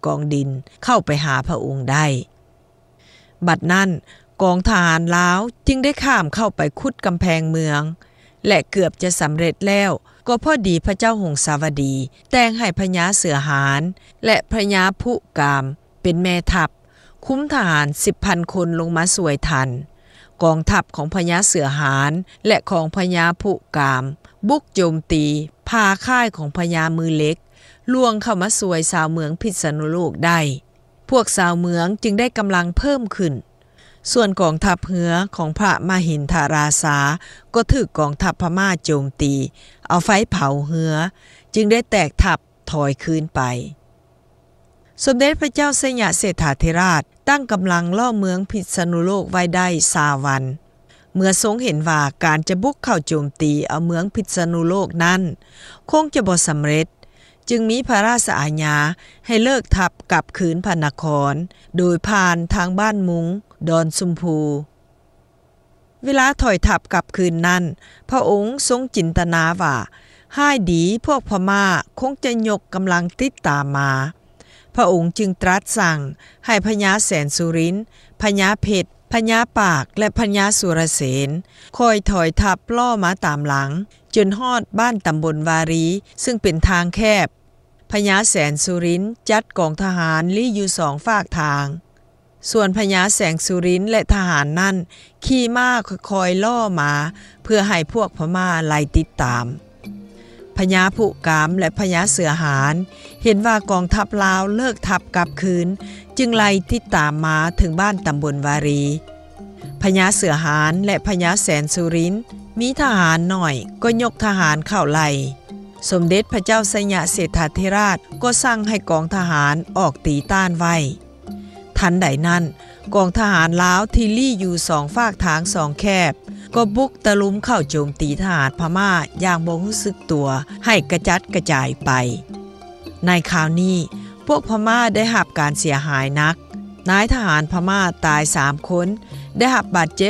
กองดินเข้าไปหาพระองค์ได้บัดนั้นกองทหารลาวจึงได้ข้ามเข้าไปขุดกำแพงเมืองและเกือบจะสำเร็จแล้วก็พอดีพระเจ้าหงสาวดีแต่งให้พญาเสือหารและพญาพุกามเป็นแม่ทัพคุ้มทหาร 10,000 คนลงมาสวยทันกองทัพของพญาเสือหารและของพญาพุกามบุกโจมตีพาค่ายของพญามือเล็กล่วงเข้ามาสวยชาวเมืองพิษณุโลกได้พวกชาวเมืองจึงได้กำลังเพิ่มขึ้นส่วนกองทัพเหือของพระมหินทราชาก็ถูกกองทัพพม่าโจมตีเอาไฟเผาเหือจึงได้แตกทัพถอยคืนไปสมเด็จพระเจ้าสยามเศรษฐาธิราชตั้งกำลังล่อเมืองพิษณุโลกไว้ได้20 วันเมื่อทรงเห็นว่าการจะบุกเข้าโจมตีเอาเมืองพิษณุโลกนั้นคงจะบ่สำเร็จจึงมีพระราชอาญาให้เลิกทัพกลับคืนพระนครโดยผ่านทางบ้านมุงดอนสุมพูเวลาถอยทัพกลับคืนนั้นพระองค์ทรงจินตนาว่าห้ายดีพวกพม่าคงจะยกกำลังติดตามมาพระองค์จึงตรัสสั่งให้พญาแสนสุรินทร์พญาเพชรพญาปากและพญาสุรเสนคอยถอยทัพล่อมาตามหลังจนฮอดบ้านตำบลวารีซึ่งเป็นทางแคบพญาแสนสุรินทร์จัดกองทหารลี้อยู่2 ฝากทางส่วนพญาแสงสุรินทร์และทหารนั่นขี่ม้าคอยล่อมาเพื่อให้พวกพม่าไล่ติดตามพญาพุกามและพญาเสือหารเห็นว่ากองทัพลาวเลิกทัพกลับคืนจึงไล่ติดตามมาถึงบ้านตำบลวารีพญาเสือหารและพญาแสนสุรินทร์มีทหารหน่อยก็ยกทหารเข้าไล่สมเด็จพระเจ้าสยามเศรษฐาธิราชก็สั่งให้กองทหารออกตีต้านไว้ทันใดนั้นกองทหารลาวที่ลี่อยู่2 ฝากทาง2 แคบก็บุกตะลุมเข้าโจมตีทหารพม่าอย่างบ่รู้สึกตัวให้กระจัดกระจายไปในคราวนี้พวกพม่าได้รับการเสียหายนักนายทหารพม่าตาย3 คนได้รับบาดเจ็บ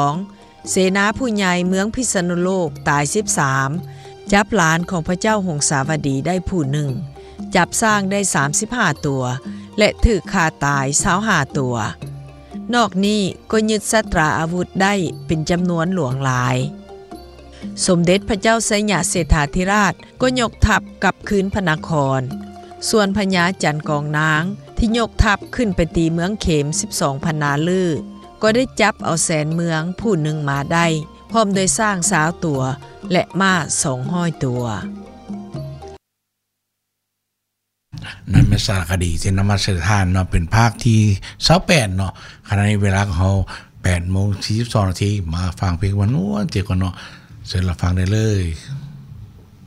2เสนาผู้ใหญ่เมืองพิษณุโลกตาย13จับหลานของพระเจ้าหงสาวดีได้ผู้หนึ่งจับสร้างได้35 ตัวและถูกฆ่าตาย25 ตัวนอกนี้ก็ยึดสตราอาวุธได้เป็นจำนวนหลวงหลายสมเด็จพระเจ้าสยามเศรษฐาธิราชก็ยกทัพกลับคืนพระนครส่วนพญาจันกองนางที่ยกทัพขึ้นไปตีเมืองเข็ม12 พนาลือก็ได้จับเอาแสนเมืองผู้หนึ่งมาได้พร้อมโดยสร้าง20 ตัวและม้า200 ตัวนั่นเป็นสารคดีที่นำมาเสนอทานเนาะเป็นภาคที่28เนาะขณะนี้เวลาของเรา8:42 น.มาฟังเพลงวันนู้นเจอกันเนาะเสร็จแล้วฟังได้เลย